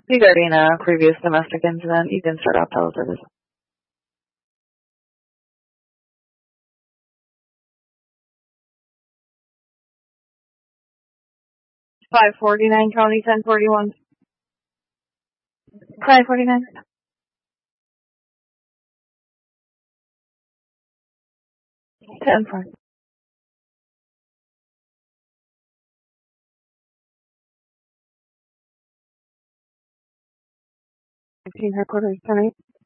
Regarding a previous domestic incident, you can start off teleservice. $549 County 1041. $549. $10. Headquarters tonight.